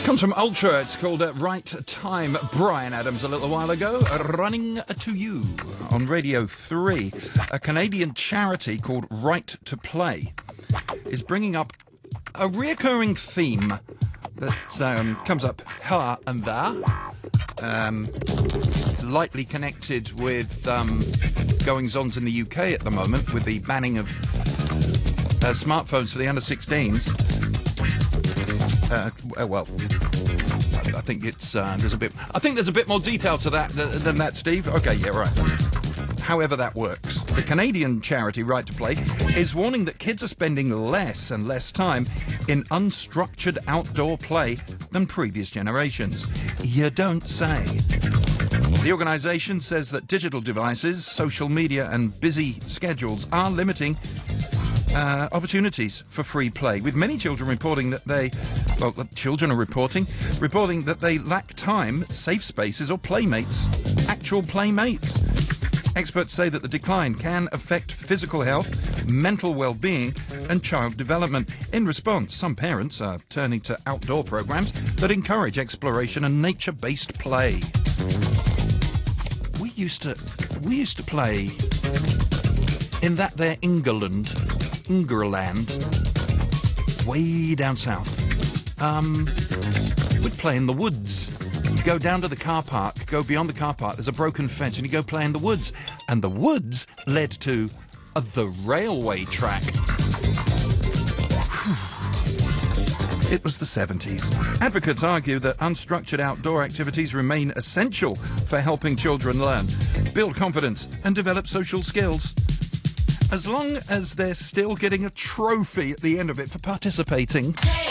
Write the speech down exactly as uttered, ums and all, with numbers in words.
Comes from Ultra. It's called uh, Right Time. Brian Adams a little while ago. Running to You on Radio three. A Canadian charity called Right to Play is bringing up a reoccurring theme that um, comes up here and there. Um, lightly connected with um, goings-ons in the U K at the moment with the banning of uh, smartphones for the under sixteens. Uh, well, I think it's uh, there's a bit. I think there's a bit more detail to that th- than that, Steve. Okay, yeah, right. However that works, the Canadian charity Right to Play is warning that kids are spending less and less time in unstructured outdoor play than previous generations. You don't say. The organisation says that digital devices, social media, and busy schedules are limiting Uh, opportunities for free play, with many children reporting that they, well, children are reporting, reporting that they lack time, safe spaces, or playmates, actual playmates. Experts say that the decline can affect physical health, mental well-being, and child development. In response, some parents are turning to outdoor programs that encourage exploration and nature-based play. We used to, we used to play in that there England. Ingerland, way down south. Um, we'd play in the woods. You go down to the car park, go beyond the car park, there's a broken fence, and you go play in the woods. And the woods led to uh, the railway track. It was the seventies. Advocates argue that unstructured outdoor activities remain essential for helping children learn, build confidence, and develop social skills. As long as they're still getting a trophy at the end of it for participating.